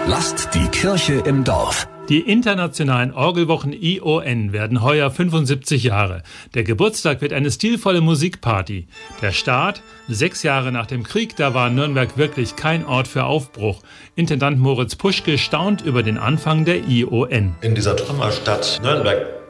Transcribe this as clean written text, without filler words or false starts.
Lasst die Kirche im Dorf. Die internationalen Orgelwochen ION werden heuer 75 Jahre. Der Geburtstag wird eine stilvolle Musikparty. Der Start, 6 Jahre nach dem Krieg, da war Nürnberg wirklich kein Ort für Aufbruch. Intendant Moritz Puschke staunt über den Anfang der ION. In dieser Trümmerstadt Nürnberg